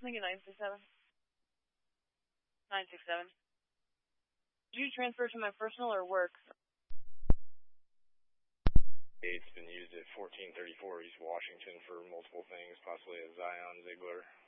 Lincoln 967. 967. Did you transfer to my personal or work? It's been used at 1434 East Washington for multiple things, possibly a Zion Ziegler.